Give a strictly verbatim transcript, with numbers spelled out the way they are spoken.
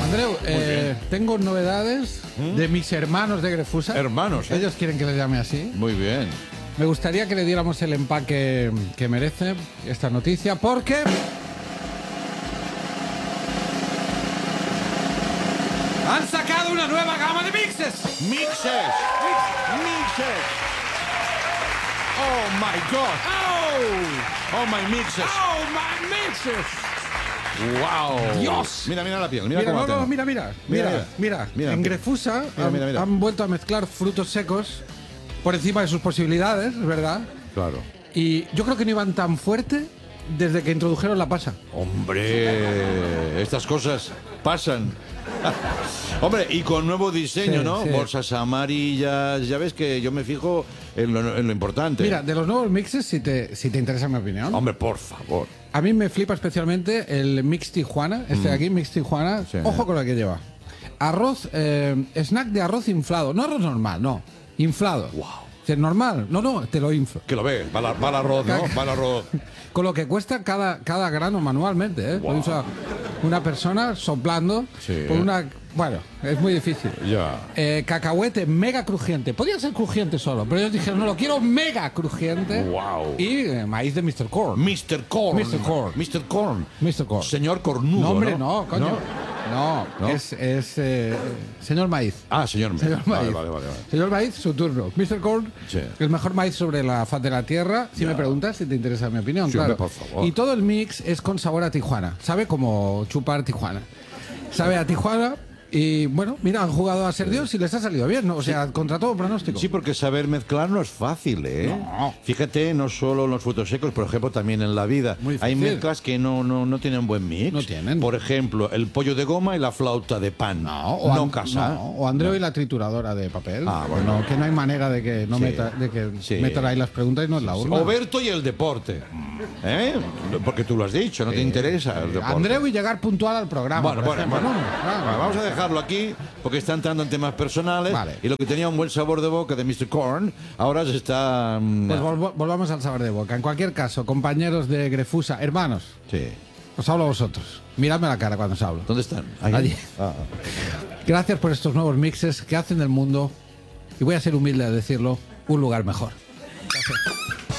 Andreu, eh, tengo novedades ¿Mm? de mis hermanos de Grefusa. Hermanos, ¿eh? Ellos quieren que les llame así. Muy bien. Me gustaría que le diéramos el empaque que merece esta noticia, porque han sacado una nueva gama de mixes. Mixes. Mixes. Oh my God. ¡Oh! Oh my mixes. ¡Oh, my mixes! Wow. Dios. Mira, mira la piel. Mira, Mira, cómo no, la no, tengo. mira, mira, Mira, mira, mira. mira. En Grefusa Mira, han, mira, mira. han vuelto a mezclar frutos secos por encima de sus posibilidades, ¿verdad? Claro. Y yo creo que no iban tan fuerte desde que introdujeron la pasa. Hombre, estas cosas pasan. Hombre, y con nuevo diseño, Sí, ¿no? sí. Bolsas amarillas. Ya ves que yo me fijo en lo, en lo importante. Mira, de los nuevos mixes, si te, si te interesa mi opinión, Hombre, por favor. a mí me flipa especialmente el Mix Tijuana, este de aquí, Mix Tijuana. Sí. Ojo con lo que lleva. Arroz, eh, snack de arroz inflado. No arroz normal, no. Inflado. Wow. ¿Es normal? No, no, te lo inflo. Que lo ve, va, la, va el arroz, ¿no? Va el arroz. Con lo que cuesta cada, cada grano manualmente, ¿eh? Wow. O sea, una persona soplando Sí. con una... Bueno, es muy difícil. Ya. Eh, cacahuete mega crujiente. Podía ser crujiente solo, pero ellos dijeron, no, lo quiero mega crujiente. Wow. Y eh, maíz de mister Corn. mister Corn. mister Corn. mister Corn. mister Corn. Señor Cornudo, No, hombre, ¿no? no, coño. No, ¿No? es, es eh, señor Maíz. Ah, señor. Señor Vale, Maíz. vale, vale, vale. Señor Maíz, su turno. mister Corn, Sí. el mejor maíz sobre la faz de la tierra. Si Ya. me preguntas, si te interesa mi opinión, Sí, claro. hombre, por favor. Y todo el mix es con sabor a Tijuana. Sabe como chupar Tijuana. Sabe a Tijuana. Y bueno, mira, han jugado a ser Dios y les ha salido bien, ¿no? O sea, contra todo pronóstico. Sí, porque saber mezclar no es fácil, ¿eh? No. Fíjate, no solo en los frutos secos, por ejemplo, también en la vida. Muy Hay difícil. mezclas que no, no, no tienen buen mix. No tienen. Por ejemplo, el pollo de goma y la flauta de pan. No, o, no An- casa. no, o Andreu y la trituradora de papel. Ah, bueno. No, que no hay manera de que no Sí. meta, de que Sí. metan ahí las preguntas y no es la urna. Oberto y el deporte. ¿Eh? Porque tú lo has dicho, no te interesa el deporte. Andreu y llegar puntual al programa. Bueno, por bueno, ejemplo, bueno. ¿no? Claro. Bueno, vamos a dejarlo aquí porque está entrando en temas personales. Vale. Y lo que tenía un buen sabor de boca de mister Corn, ahora se está... mm, Pues vol- volvamos al sabor de boca. En cualquier caso, compañeros de Grefusa, hermanos, Sí. os hablo a vosotros. Miradme la cara cuando os hablo. ¿Dónde están? Allí. Ah, Gracias por estos nuevos mixes que hacen del mundo, y voy a ser humilde a decirlo, un lugar mejor. Gracias.